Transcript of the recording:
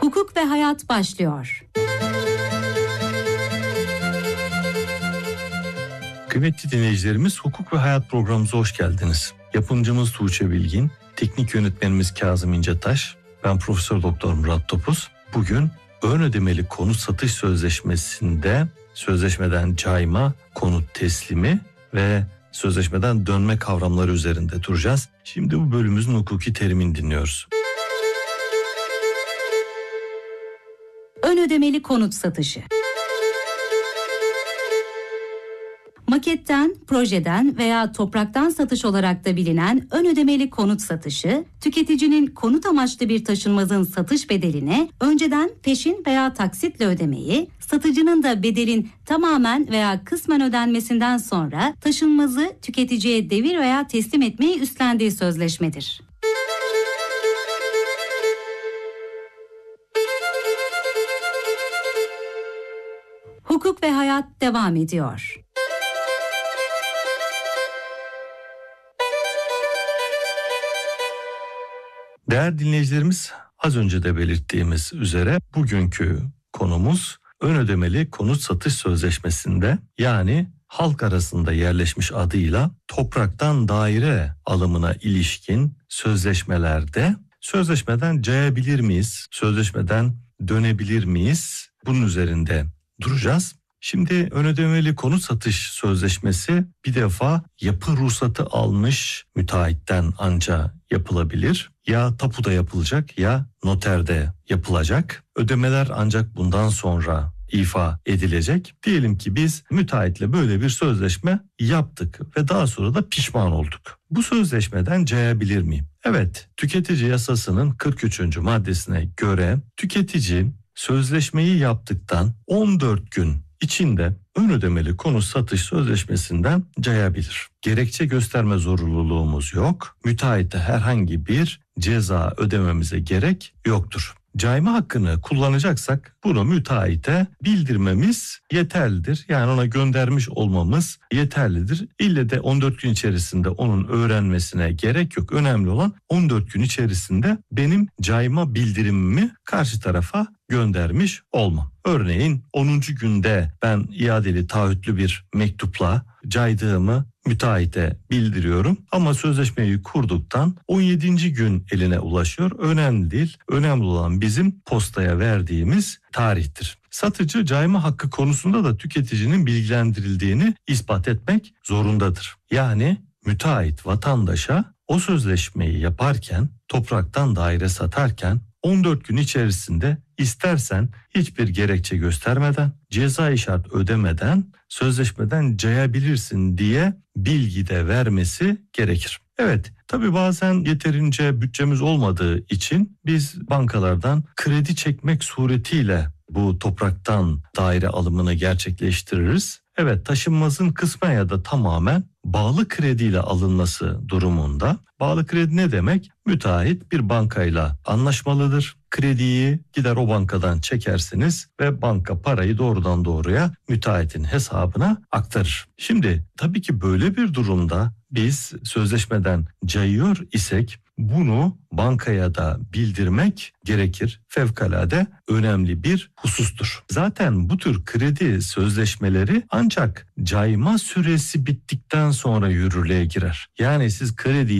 Hukuk ve Hayat başlıyor. Kıymetli dinleyicilerimiz, Hukuk ve Hayat programımıza hoş geldiniz. Yapımcımız Tuğçe Bilgin, teknik yönetmenimiz Kazım İncetaş, ben Profesör Doktor Murat Topuz. Bugün ön ödemeli konut satış sözleşmesinde sözleşmeden cayma, konut teslimi ve sözleşmeden dönme kavramları üzerinde duracağız. Şimdi bu bölümümüzün hukuki terimini dinliyoruz. Ön ödemeli konut satışı. Maketten, projeden veya topraktan satış olarak da bilinen ön ödemeli konut satışı, tüketicinin konut amaçlı bir taşınmazın satış bedelini önceden peşin veya taksitle ödemeyi, satıcının da bedelin tamamen veya kısmen ödenmesinden sonra taşınmazı tüketiciye devir veya teslim etmeyi üstlendiği sözleşmedir. Hukuk ve Hayat devam ediyor. Değerli dinleyicilerimiz, az önce de belirttiğimiz üzere bugünkü konumuz ön ödemeli konut satış sözleşmesinde, yani halk arasında yerleşmiş adıyla topraktan daire alımına ilişkin sözleşmelerde sözleşmeden cayabilir miyiz, sözleşmeden dönebilir miyiz? Bunun üzerinde duracağız. Şimdi ön ödemeli konut satış sözleşmesi bir defa yapı ruhsatı almış müteahhitten anca yapılabilir. Ya tapuda yapılacak ya noterde yapılacak. Ödemeler ancak bundan sonra ifa edilecek. Diyelim ki biz müteahhitle böyle bir sözleşme yaptık ve daha sonra da pişman olduk. Bu sözleşmeden cayabilir miyim? Evet, tüketici yasasının 43. maddesine göre tüketici sözleşmeyi yaptıktan 14 gün içinde ön ödemeli konut satış sözleşmesinden cayabilir. Gerekçe gösterme zorunluluğumuz yok. Müteahhite herhangi bir ceza ödememize gerek yoktur. Cayma hakkını kullanacaksak bunu müteahhite bildirmemiz yeterlidir. Yani ona göndermiş olmamız yeterlidir. İlle de 14 gün içerisinde onun öğrenmesine gerek yok. Önemli olan 14 gün içerisinde benim cayma bildirimimi karşı tarafa göndermiş olmam. Örneğin 10. günde ben iadeli taahhütlü bir mektupla caydığımı müteahhite bildiriyorum ama sözleşmeyi kurduktan 17. gün eline ulaşıyor. Önemli değil. Önemli olan bizim postaya verdiğimiz tarihtir. Satıcı cayma hakkı konusunda da tüketicinin bilgilendirildiğini ispat etmek zorundadır. Yani müteahhit vatandaşa o sözleşmeyi yaparken, topraktan daire satarken 14 gün içerisinde istersen hiçbir gerekçe göstermeden, ceza şart ödemeden sözleşmeden cayabilirsin diye bilgi de vermesi gerekir. Evet, tabii bazen yeterince bütçemiz olmadığı için biz bankalardan kredi çekmek suretiyle bu topraktan daire alımını gerçekleştiririz. Evet, taşınmazın kısmen ya da tamamen bağlı krediyle alınması durumunda. Bağlı kredi ne demek? Müteahhit bir bankayla anlaşmalıdır. Krediyi gider o bankadan çekersiniz ve banka parayı doğrudan doğruya müteahhitin hesabına aktarır. Şimdi tabii ki böyle bir durumda biz sözleşmeden cayıyor isek bunu bankaya da bildirmek gerekir. Fevkalade önemli bir husustur. Zaten bu tür kredi sözleşmeleri ancak cayma süresi bittikten sonra yürürlüğe girer. Yani siz krediyi